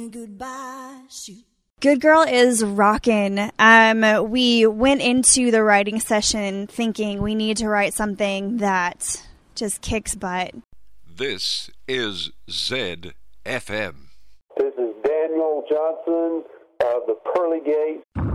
Goodbye, shoot. Good Girl is rockin'. We went into the writing session thinking we need to write something that just kicks butt. This is ZFM. This is Daniel Johnson of the Pearly Gate.